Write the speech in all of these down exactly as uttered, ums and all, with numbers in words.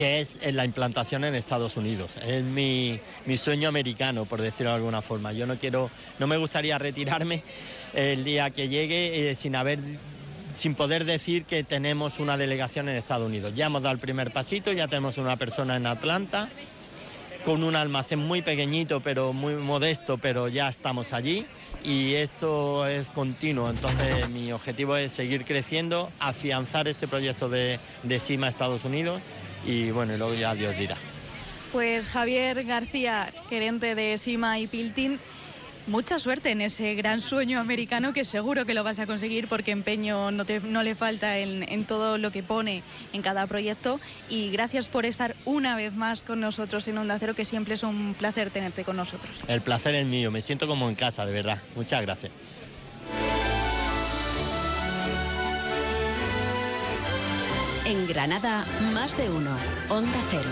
que es la implantación en Estados Unidos. Es mi, mi sueño americano, por decirlo de alguna forma. Yo no quiero, no me gustaría retirarme el día que llegue eh, sin haber, sin poder decir que tenemos una delegación en Estados Unidos. Ya hemos dado el primer pasito, ya tenemos una persona en Atlanta, con un almacén muy pequeñito, pero muy modesto, pero ya estamos allí. Y esto es continuo, entonces mi objetivo es seguir creciendo, afianzar este proyecto de, de Sima Estados Unidos y bueno, y luego ya Dios dirá. Pues Javier García, gerente de Sima y Piltin, mucha suerte en ese gran sueño americano que seguro que lo vas a conseguir porque empeño no, te, no le falta en, en todo lo que pone en cada proyecto y gracias por estar una vez más con nosotros en Onda Cero, que siempre es un placer tenerte con nosotros. El placer es mío, me siento como en casa, de verdad. Muchas gracias. En Granada, más de uno. Onda Cero.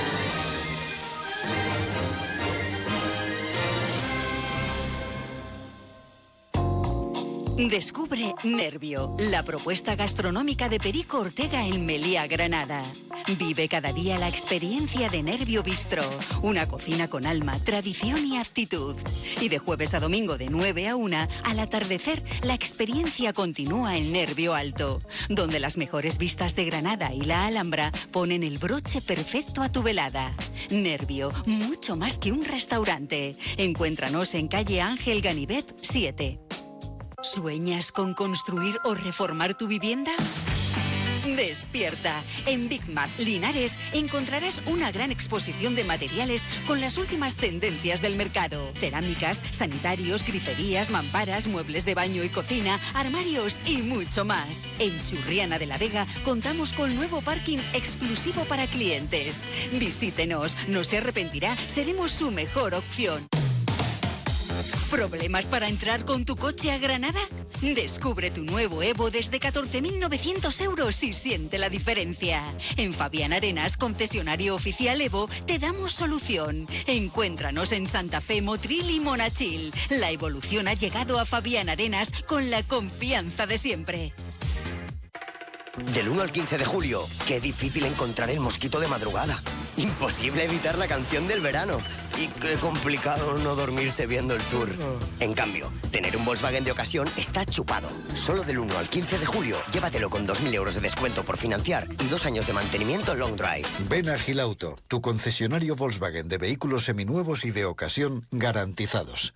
Descubre Nervio, la propuesta gastronómica de Perico Ortega en Meliá, Granada. Vive cada día la experiencia de Nervio Bistró, una cocina con alma, tradición y actitud. Y de jueves a domingo de nueve a una, al atardecer, la experiencia continúa en Nervio Alto, donde las mejores vistas de Granada y la Alhambra ponen el broche perfecto a tu velada. Nervio, mucho más que un restaurante. Encuéntranos en calle Ángel Ganivet siete. ¿Sueñas con construir o reformar tu vivienda? Despierta. En Big Mat Linares encontrarás una gran exposición de materiales con las últimas tendencias del mercado. Cerámicas, sanitarios, griferías, mamparas, muebles de baño y cocina, armarios y mucho más. En Churriana de la Vega contamos con nuevo parking exclusivo para clientes. Visítenos, no se arrepentirá, seremos su mejor opción. ¿Problemas para entrar con tu coche a Granada? Descubre tu nuevo Evo desde catorce mil novecientos euros y siente la diferencia. En Fabián Arenas, concesionario oficial Evo, te damos solución. Encuéntranos en Santa Fe, Motril y Monachil. La evolución ha llegado a Fabián Arenas con la confianza de siempre. Del uno al quince de julio, qué difícil encontrar el mosquito de madrugada. Imposible evitar la canción del verano. Y qué complicado no dormirse viendo el tour. En cambio, tener un Volkswagen de ocasión está chupado. Solo del uno al quince de julio, llévatelo con dos mil euros de descuento por financiar y dos años de mantenimiento long drive. Ven a Gilauto, tu concesionario Volkswagen de vehículos seminuevos y de ocasión garantizados.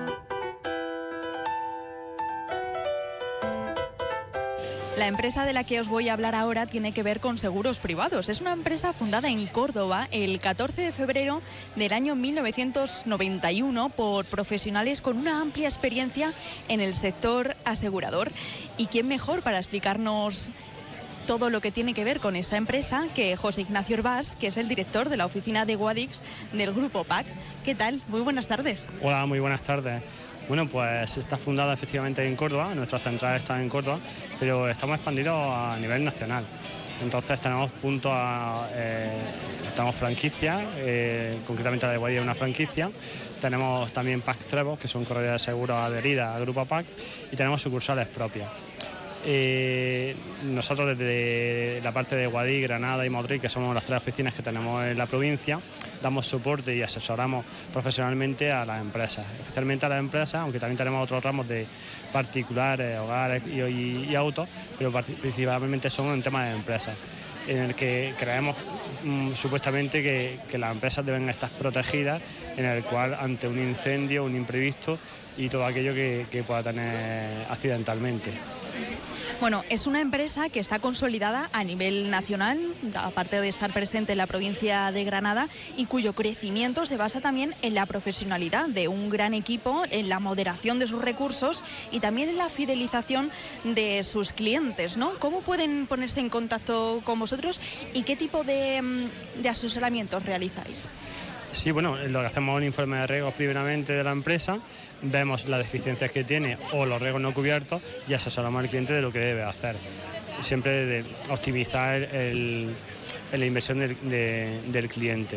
La empresa de la que os voy a hablar ahora tiene que ver con seguros privados. Es una empresa fundada en Córdoba el catorce de febrero del año mil novecientos noventa y uno por profesionales con una amplia experiencia en el sector asegurador. ¿Y quién mejor para explicarnos todo lo que tiene que ver con esta empresa que José Ignacio Herbás, que es el director de la oficina de Guadix del Grupo P A C? ¿Qué tal? Muy buenas tardes. Hola, muy buenas tardes. Bueno, pues está fundada efectivamente en Córdoba, nuestra central está en Córdoba, pero estamos expandidos a nivel nacional. Entonces tenemos puntos, a, eh, estamos franquicias, eh, concretamente la de Guadix es una franquicia, tenemos también P A C Trevo, que son corredoras de seguros adheridas al grupo P A C, y tenemos sucursales propias. Eh, nosotros desde la parte de Guadix, Granada y Motril, que somos las tres oficinas que tenemos en la provincia, damos soporte y asesoramos profesionalmente a las empresas, especialmente a las empresas, aunque también tenemos otros ramos de particulares, hogares y, y, y autos, pero principalmente son en temas de empresas, en el que creemos mmm, supuestamente que, que las empresas deben estar protegidas, en el cual ante un incendio, un imprevisto y todo aquello que, que pueda tener accidentalmente. Bueno, es una empresa que está consolidada a nivel nacional, aparte de estar presente en la provincia de Granada, y cuyo crecimiento se basa también en la profesionalidad de un gran equipo, en la moderación de sus recursos y también en la fidelización de sus clientes, ¿no? ¿Cómo pueden ponerse en contacto con vosotros y qué tipo de, de asesoramientos realizáis? Sí, bueno, lo que hacemos es un informe de riesgos primeramente de la empresa, vemos las deficiencias que tiene o los riesgos no cubiertos y asesoramos al cliente de lo que debe hacer. Siempre de optimizar el, el, la inversión del, de, del cliente.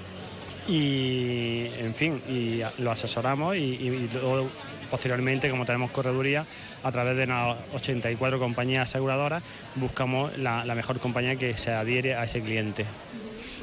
Y, en fin, y lo asesoramos y, y, y luego, posteriormente, como tenemos correduría, a través de las ochenta y cuatro compañías aseguradoras, buscamos la, la mejor compañía que se adhiere a ese cliente.